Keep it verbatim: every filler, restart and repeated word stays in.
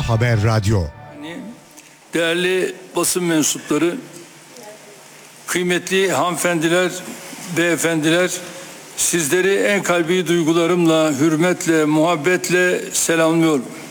Ana Haber Radyo. Değerli basın mensupları, kıymetli hanımefendiler, beyefendiler, sizleri en kalbi duygularımla, hürmetle, muhabbetle selamlıyorum.